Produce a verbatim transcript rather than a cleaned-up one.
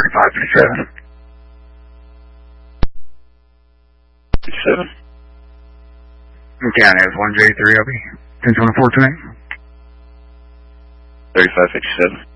thirty-five fifty-seven. fifty-seven. County has one J three, I'll be ten twenty-four tonight. thirty-five fifty-seven.